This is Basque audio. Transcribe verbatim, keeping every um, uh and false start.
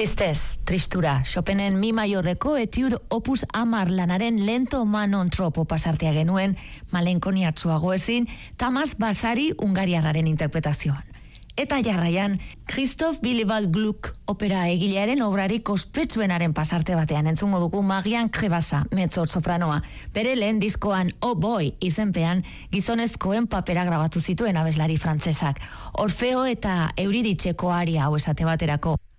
Tristez, tristura, Chopinen mi maiorreko etiud opus amar lanaren lento manon tropo pasartea genuen, malenkoniatzuago ezin, Tamas Basari ungariarraren interpretazioan. Eta jarraian, Christoph Willibald Gluck opera egilearen obrarik ospetsuenaren pasarte batean entzungo dugu Marian Krebasa, mezzor sopranoa. Bere lehen diskoan Oh Boy izenpean gizonezkoen papera grabatu zituen abeslari frantsesak. Orfeo eta Euriditxeko aria hau esate baterako.